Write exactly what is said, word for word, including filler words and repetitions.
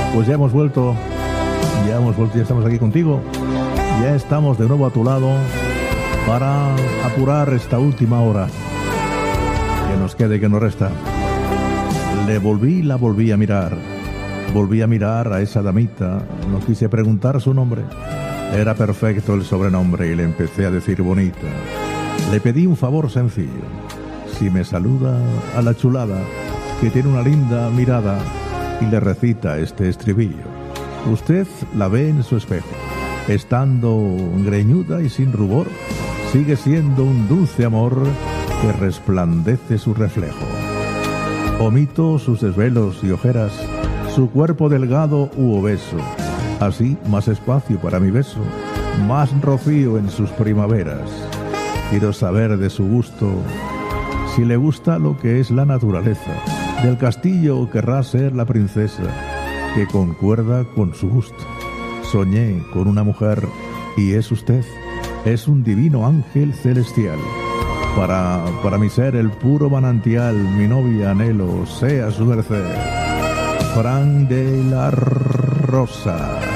Pues ya hemos vuelto, ya hemos vuelto, ya estamos aquí contigo, ya estamos de nuevo a tu lado para apurar esta última hora que nos quede y que nos resta. Le volví, la volví a mirar, volví a mirar a esa damita, no quise preguntar su nombre, era perfecto el sobrenombre y le empecé a decir bonita. Le pedí un favor sencillo, si me saluda a la chulada, que tiene una linda mirada, y le recita este estribillo. Usted la ve en su espejo, estando greñuda y sin rubor, sigue siendo un dulce amor que resplandece su reflejo. Omito sus desvelos y ojeras, su cuerpo delgado u obeso, así más espacio para mi beso, más rocío en sus primaveras. Quiero saber de su gusto, si le gusta lo que es la naturaleza. Del castillo querrá ser la princesa, que concuerda con su gusto. Soñé con una mujer, y es usted, es un divino ángel celestial. Para, para mi ser el puro manantial, mi novia anhelo, sea su merced. Fran de la Rosa.